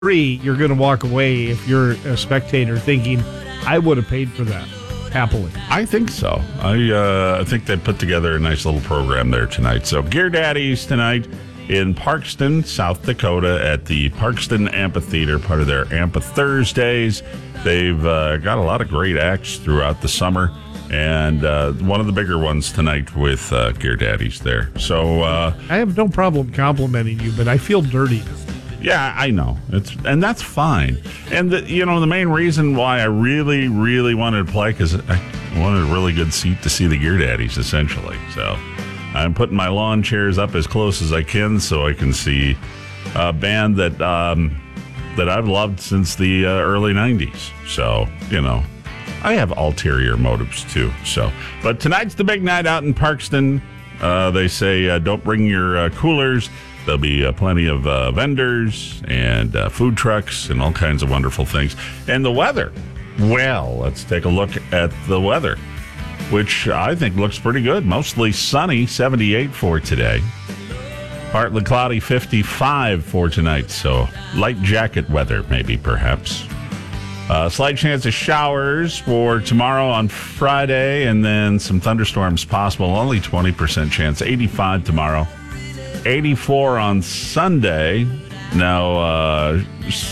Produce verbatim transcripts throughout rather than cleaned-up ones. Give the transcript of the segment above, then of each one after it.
Three, you're going to walk away if you're a spectator thinking, I would have paid for that, happily. I think so. I uh, I think they put together a nice little program there tonight. So Gear Daddies tonight in Parkston, South Dakota at the Parkston Amphitheater, part of their Amphi Thursdays. They've uh, got a lot of great acts throughout the summer, and uh, one of the bigger ones tonight with uh, Gear Daddies there. So uh, I have no problem complimenting you, but I feel dirty. Yeah, I know. It's and that's fine. And, the, you know, the main reason why I really, really wanted to play, because I wanted a really good seat to see the Gear Daddies, essentially. So I'm putting my lawn chairs up as close as I can so I can see a band that um, that I've loved since the uh, early nineties. So, you know, I have ulterior motives, too. So, but tonight's the big night out in Parkston. Uh, they say uh, don't bring your uh, coolers. There'll be uh, plenty of uh, vendors and uh, food trucks and all kinds of wonderful things. And the weather, well, let's take a look at the weather, which I think looks pretty good. Mostly sunny, seventy-eight for today. Partly cloudy, fifty-five for tonight. So light jacket weather, maybe, perhaps. Uh, slight chance of showers for tomorrow on Friday, and then some thunderstorms possible. Only twenty percent chance, eighty-five tomorrow. eighty-four on Sunday. Now, uh,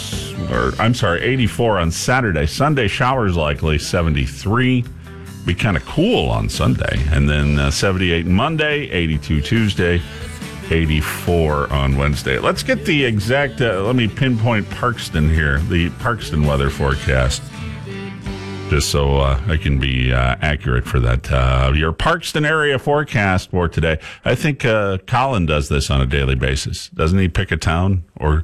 or I'm sorry, eighty-four on Saturday. Sunday showers likely, seventy-three. Be kind of cool on Sunday. And then uh, seventy-eight Monday, eighty-two Tuesday, eighty-four on Wednesday. Let's get the exact, uh, let me pinpoint Parkston here, the Parkston weather forecast, just so uh, I can be uh, accurate for that. Uh, your Parkston area forecast for today. I think uh, Colin does this on a daily basis. Doesn't he pick a town or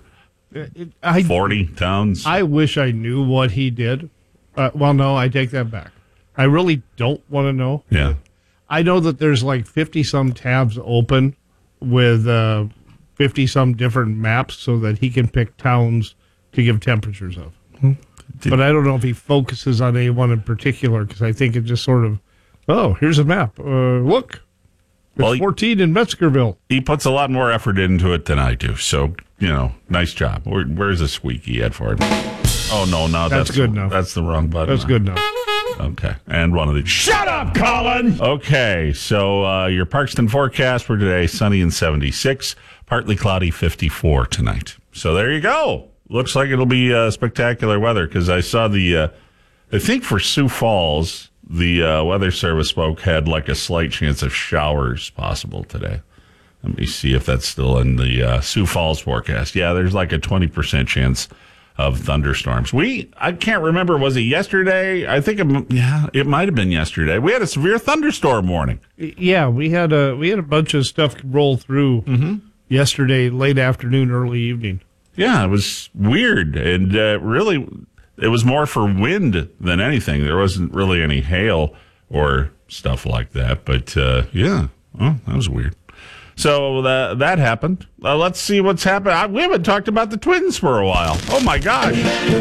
I, forty towns? I wish I knew what he did. Uh, well, no, I take that back. I really don't want to know. Yeah. I know that there's like fifty-some tabs open with uh, fifty-some different maps so that he can pick towns to give temperatures of. Hmm. Did, but I don't know if he focuses on any one in particular, because I think it just sort of, oh, here's a map. Uh, look, it's well, he, fourteen in Metzgerville. He puts a lot more effort into it than I do. So, you know, nice job. Where, where's the squeaky at for him? Oh, no, no. That's, that's good enough. That's the wrong button. That's good enough. Okay. And one of the... Shut up, Colin! Okay, so uh, your Parkston forecast for today, sunny and seventy-six, partly cloudy, fifty-four tonight. So there you go. Looks like it'll be uh, spectacular weather, because I saw the, uh, I think for Sioux Falls, the uh, Weather Service spoke had like a slight chance of showers possible today. Let me see if that's still in the uh, Sioux Falls forecast. Yeah, there's like a twenty percent chance of thunderstorms. We, I can't remember, was it yesterday? I think, it, yeah, it might have been yesterday. We had a severe thunderstorm warning. Yeah, we had a, we had a bunch of stuff roll through mm-hmm. yesterday, late afternoon, early evening. Yeah, it was weird, and uh, really, it was more for wind than anything. There wasn't really any hail or stuff like that, but uh, yeah, well, that was weird. So that that happened. Uh, let's see what's happened. I, we haven't talked about the Twins for a while. Oh, my gosh.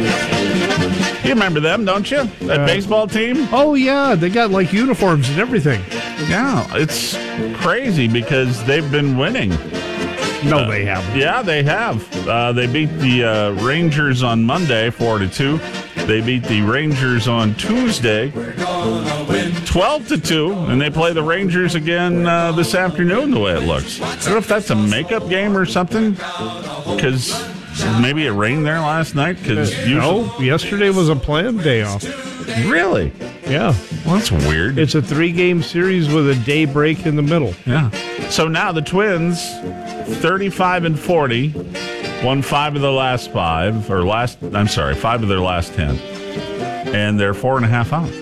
You remember them, don't you? That uh, baseball team? Oh, yeah. They got, like, uniforms and everything. Yeah, it's crazy because they've been winning. No, uh, they haven't. Yeah, they have. Uh, they beat the uh, Rangers on Monday, four to two. They beat the Rangers on Tuesday, twelve to two, and they play the Rangers again uh, this afternoon, the way it looks. I don't know if that's a makeup game or something, because maybe it rained there last night. Cause uh, no, yesterday was a planned day off. Really? Yeah. Well, that's weird. It's a three-game series with a day break in the middle. Yeah. So now the Twins, thirty-five and forty, won five of the last five, or last, I'm sorry, five of their last ten. And they're four and a half out.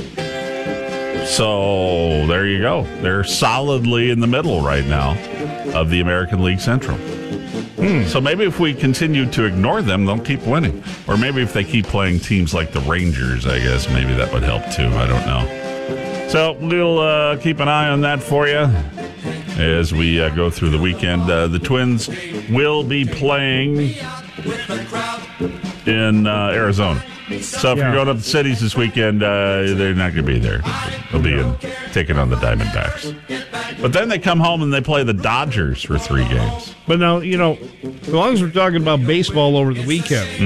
So there you go. They're solidly in the middle right now of the American League Central. Hmm. So maybe if we continue to ignore them, they'll keep winning. Or maybe if they keep playing teams like the Rangers, I guess maybe that would help too. I don't know. So we'll uh, keep an eye on that for you as we uh, go through the weekend. Uh, the Twins will be playing in uh, Arizona. So if yeah. you're going up to cities this weekend, uh, they're not going to be there. They'll be in, taking on the Diamondbacks. But then they come home and they play the Dodgers for three games. But now, you know, as long as we're talking about baseball over the weekend,